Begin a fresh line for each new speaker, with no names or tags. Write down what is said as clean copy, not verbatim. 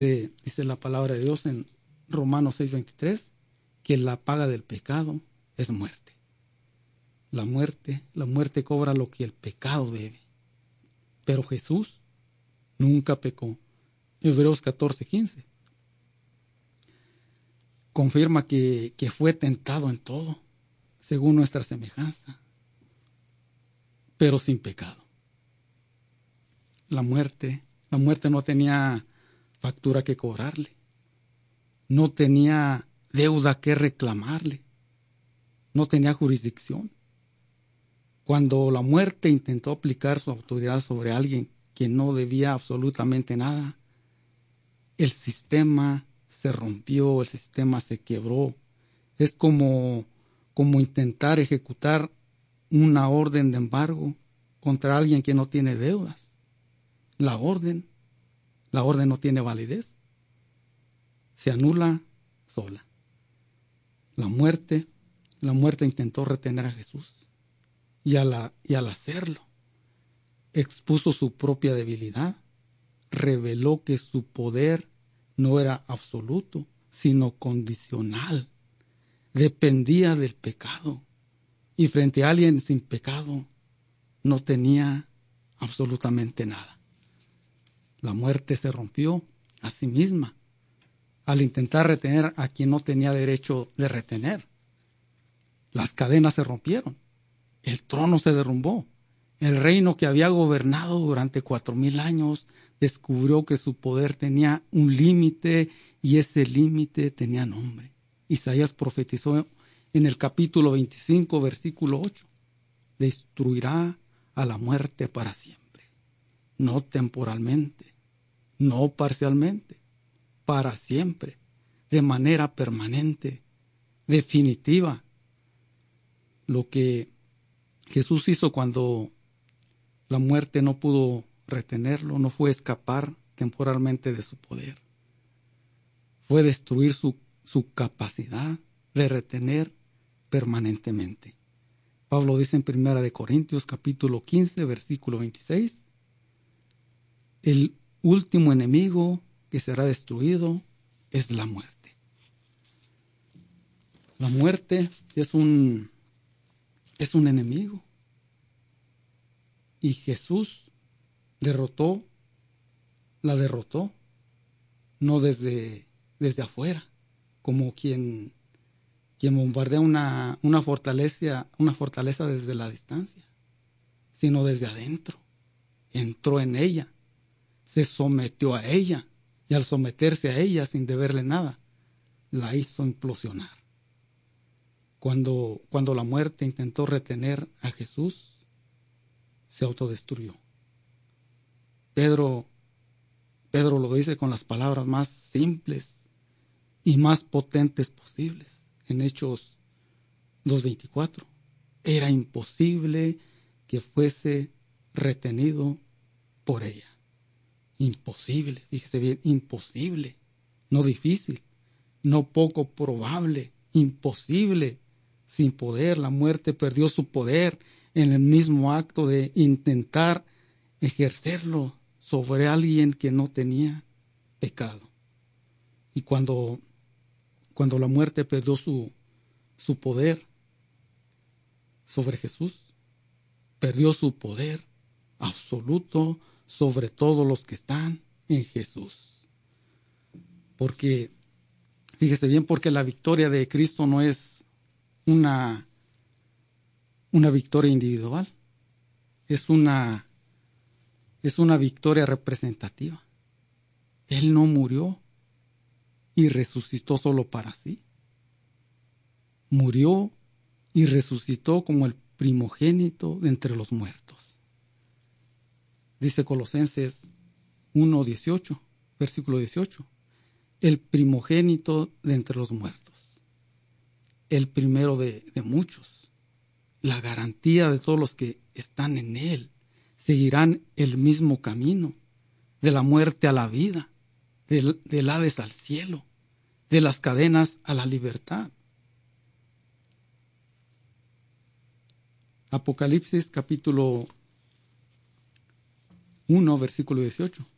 Dice la palabra de Dios en Romanos 6:23, que la paga del pecado es muerte. La muerte cobra lo que el pecado debe. Pero Jesús nunca pecó. Hebreos 14:15 confirma que fue tentado en todo, según nuestra semejanza, pero sin pecado. La muerte no tenía factura que cobrarle, no tenía deuda que reclamarle, no tenía jurisdicción. Cuando la muerte intentó aplicar su autoridad sobre alguien que no debía absolutamente nada, el sistema se rompió, el sistema se quebró. Es como intentar ejecutar una orden de embargo contra alguien que no tiene deudas. La orden no tiene validez. Se anula sola. La muerte intentó retener a Jesús. Y al hacerlo, expuso su propia debilidad, reveló que su poder no era absoluto, sino condicional. Dependía del pecado. Y frente a alguien sin pecado, no tenía absolutamente nada. La muerte se rompió a sí misma al intentar retener a quien no tenía derecho de retener. Las cadenas se rompieron. El trono se derrumbó. El reino que había gobernado durante 4,000 años descubrió que su poder tenía un límite y ese límite tenía nombre. Isaías profetizó en el capítulo 25, versículo 8. Destruirá a la muerte para siempre. No temporalmente, no parcialmente, para siempre, de manera permanente, definitiva. Lo que Jesús hizo cuando la muerte no pudo retenerlo, no fue escapar temporalmente de su poder. Fue destruir su capacidad de retener permanentemente. Pablo dice en 1 Corintios capítulo 15, versículo 26, el último enemigo que será destruido es la muerte. La muerte es un enemigo. Y Jesús la derrotó, no desde afuera, como quien bombardea una fortaleza desde la distancia, sino desde adentro. Entró en ella, se sometió a ella, y al someterse a ella sin deberle nada, la hizo implosionar. Cuando la muerte intentó retener a Jesús, se autodestruyó. Pedro lo dice con las palabras más simples y más potentes posibles. En Hechos 2:24. Era imposible que fuese retenido por ella. Imposible, fíjese bien, imposible. No difícil, no poco probable, imposible. Sin poder, la muerte perdió su poder en el mismo acto de intentar ejercerlo sobre alguien que no tenía pecado. Y cuando la muerte perdió su poder sobre Jesús, perdió su poder absoluto sobre todos los que están en Jesús. Porque, fíjese bien, porque la victoria de Cristo no es una victoria individual, es una victoria representativa. Él no murió y resucitó solo para sí. Murió y resucitó como el primogénito de entre los muertos. Dice Colosenses 1:18, versículo 18. El primogénito de entre los muertos. El primero de muchos. La garantía de todos los que están en Él. Seguirán el mismo camino, de la muerte a la vida, del Hades al cielo, de las cadenas a la libertad. Apocalipsis capítulo 1, versículo 18.